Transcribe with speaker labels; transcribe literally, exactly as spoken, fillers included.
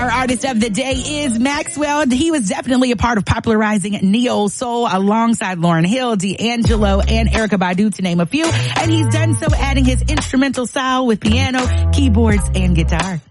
Speaker 1: Our artist of the day is Maxwell. He was definitely a part of popularizing neo soul alongside Lauryn Hill, D'Angelo, and Erykah Badu, to name a few. And he's done so adding his instrumental style with piano, keyboards, and guitar.